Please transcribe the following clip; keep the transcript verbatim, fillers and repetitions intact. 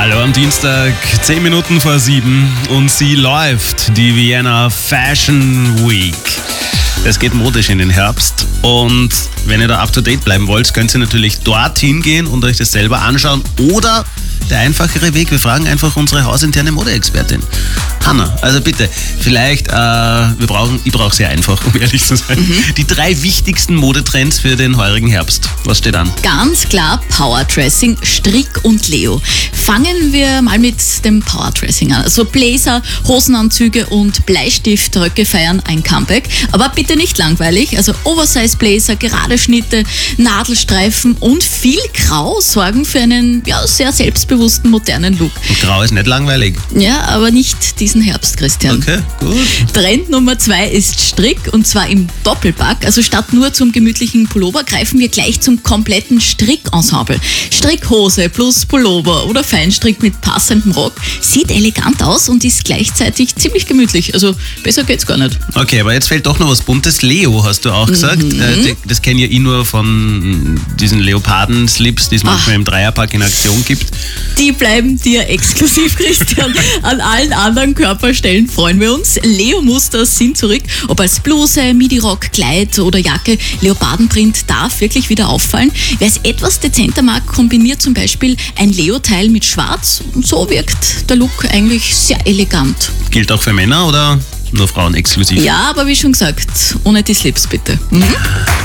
Hallo am Dienstag, zehn Minuten vor sieben und sie läuft, die Vienna Fashion Week. Es geht modisch in den Herbst und wenn ihr da up to date bleiben wollt, könnt ihr natürlich dorthin gehen und euch das selber anschauen oder der einfachere Weg, wir fragen einfach unsere hausinterne Modeexpertin. Hanna, also bitte, vielleicht, äh, wir brauchen, ich brauche sehr einfach, um ehrlich zu sein, mhm. die drei wichtigsten Modetrends für den heurigen Herbst. Was steht an? Ganz klar Powerdressing, Strick und Leo. Fangen wir mal mit dem Powerdressing an. Also Blazer, Hosenanzüge und Bleistiftröcke feiern ein Comeback. Aber bitte nicht langweilig. Also Oversize Blazer, gerade Schnitte, Nadelstreifen und viel Grau sorgen für einen ja, sehr selbstbewussten, modernen Look. Und Grau ist nicht langweilig. Ja, aber nicht diesen Herbst, Christian. Okay, gut. Trend Nummer zwei ist Strick und zwar im Doppelpack. Also statt nur zum gemütlichen Pullover greifen wir gleich zum kompletten Strickensemble. Strickhose plus Pullover oder Feinstrick mit passendem Rock. Sieht elegant aus und ist gleichzeitig ziemlich gemütlich. Also besser geht's gar nicht. Okay, aber jetzt fehlt doch noch was Buntes. Leo, hast du auch gesagt. Mhm. Äh, das kenne ja ich nur von diesen Leoparden-Slips, die es manchmal Ach. im Dreierpack in Aktion gibt. Die bleiben dir exklusiv, Christian. An allen anderen Körperstellen freuen wir uns. Leo-Muster sind zurück. Ob als Bluse, Midi-Rock, Kleid oder Jacke, Leopardenprint darf wirklich wieder auffallen. Wer es etwas dezenter mag, kombiniert zum Beispiel ein Leo-Teil mit Schwarz. Und so wirkt der Look eigentlich sehr elegant. Gilt auch für Männer oder nur Frauen exklusiv? Ja, aber wie schon gesagt, ohne die Slips bitte. Mhm.